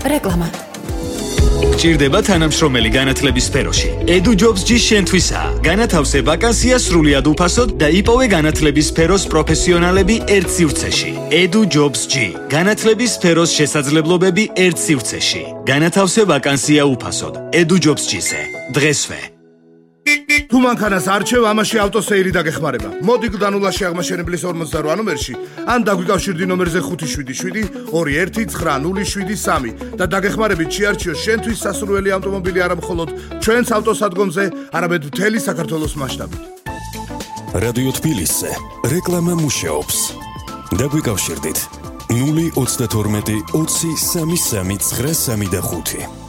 რეკლამა. გჭირდება თანამშრომელი განათლების სფეროში. Edu Jobs-ი შენთვისაა. განათავსე ვაკანსია სრულიად უფასოდ და იპოვე განათლების სფეროს პროფესიონალები ერთ სივრცეში. Edu Jobs-ი. განათლების სფეროს შესაძლებლობები ერთ სივრცეში. განათავსე ვაკანსია უფასოდ. Edu Jobs-ზე. დღესვე. თუ მანქანას არჩევ, ამაში ავტოსეირი დაგეხმარება. მოდი გდანულაში აღმაშენებლის 48 ნომერში, ან დაგვიკავშირდი ნომერზე 577 219073 და დაგეხმარებით შეარჩიო შენთვის სასურველი ავტომობილი არა მხოლოდ ჩვენს ავტოსადგომზე, არამედ მთელი საქართველოს მასშტაბით. რადიო თბილისზე რეკლამა მუშაობს. დაგვიკავშირდით 032 20 33 935.